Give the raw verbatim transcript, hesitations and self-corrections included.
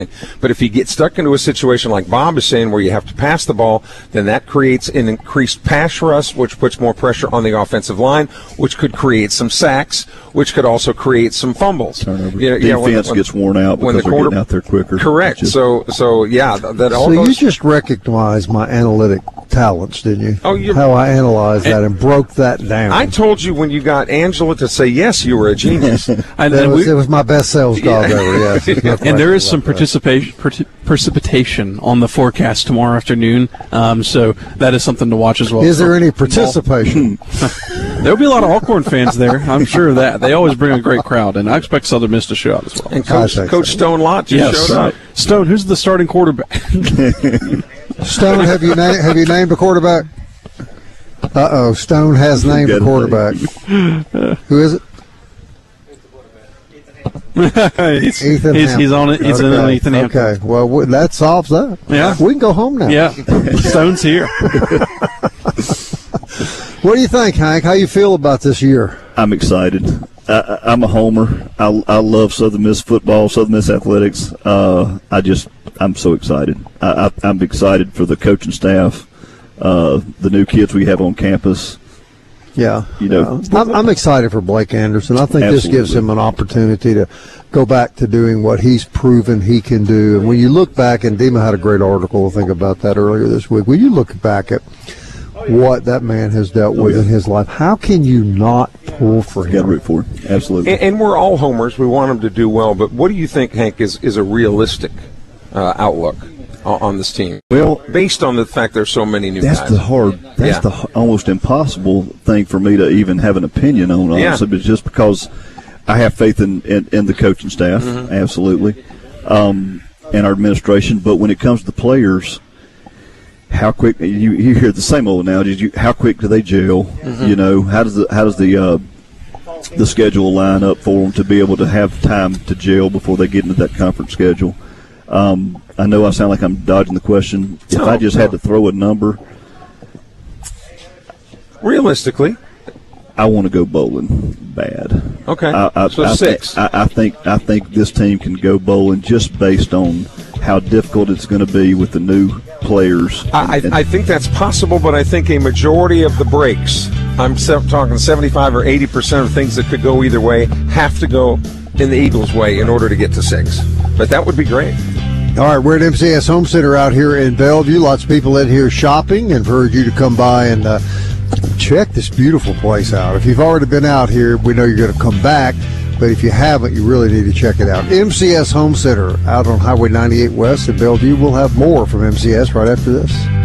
But if you get stuck into a situation like Bob is saying where you have to pass the ball, then that creates an increased pass rush, which puts more pressure on the offensive line, which could create some sacks, which could also create some fumbles. Turnover. You know, Defense you know, when the, when, gets worn out because when the they're quarter, getting out there quicker. Correct. Just, so, so yeah, that all so goes. you just recognized my analytic talents, didn't you? Oh, you how I analyzed that and broke that down. I told you when you got Angela to say yes, you were a genius. and that was, we, it was my best sales job yeah. ever. Yes, and there is some participation, per, precipitation on the forecast tomorrow afternoon, um, so that is something to watch as well. Is there any participation? There'll be a lot of Alcorn fans there. I'm sure of that. They always bring a great crowd, and I expect Southern Miss to show out as well. And Coach, Coach so. Stone Lott just yes. showed up. Stone, who's the starting quarterback? Stone, have you na- have you named a quarterback? Uh oh, Stone has named a quarterback. Who is it? he's, Ethan he's, he's on it. He's okay. in on Ethan Hampton. Okay, well w- that solves that. Yeah, we can go home now. Yeah, Stone's here. What do you think, Hank? How you feel about this year? I'm excited. I, I'm a homer. I, I love Southern Miss football, Southern Miss athletics. Uh, I just, I'm so excited. I, I, I'm excited for the coaching staff, uh, the new kids we have on campus. Yeah, you know, uh, I'm, I'm excited for Blake Anderson. I think Absolutely. This gives him an opportunity to go back to doing what he's proven he can do. And when you look back, and Dima had a great article, I think, about that earlier this week. When you look back at what that man has dealt with oh, yeah. in his life, how can you not pull for him? Got to root for him. Absolutely. And, and we're all homers. We want him to do well. But what do you think, Hank, is, is a realistic uh, outlook on this team? Well, based on the fact there's so many new that's guys. the hard, that's yeah. the almost impossible thing for me to even have an opinion on, honestly, yeah. but just because I have faith in, in, in the coaching staff, mm-hmm. absolutely, um, and our administration. But when it comes to the players, how quick you, you hear the same old analogies. You, how quick do they gel? Mm-hmm. You know, how does the how does the uh, the schedule line up for them to be able to have time to gel before they get into that conference schedule? Um, I know I sound like I'm dodging the question. If no, I just no. had to throw a number, realistically, I want to go bowling bad. Okay, I, I, so I six. Think, I, I think I think this team can go bowling just based on how difficult it's going to be with the new players. I, I, I think that's possible, but I think a majority of the breaks, I'm talking seventy-five or eighty percent of things that could go either way, have to go in the Eagles' way in order to get to six. But that would be great. All right, we're at M C S Home Center out here in Bellevue. Lots of people in here shopping, and encourage you to come by and uh, check this beautiful place out. If you've already been out here, we know you're going to come back. But if you haven't, you really need to check it out. M C S Home Center out on Highway ninety-eight West in Bellevue. We'll have more from M C S right after this.